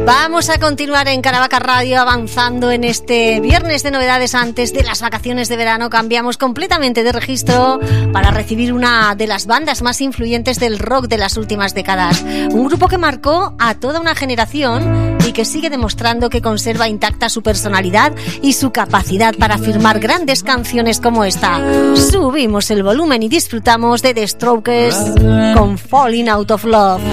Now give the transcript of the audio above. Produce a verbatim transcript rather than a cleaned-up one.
Vamos a continuar en Caravaca Radio avanzando en este viernes de novedades antes de las vacaciones de verano. Cambiamos completamente de registro para recibir una de las bandas más influyentes del rock de las últimas décadas. Un grupo que marcó a toda una generación y que sigue demostrando que conserva intacta su personalidad y su capacidad para firmar grandes canciones como esta. Subimos el volumen y disfrutamos de The Strokes con Falling Out of Love.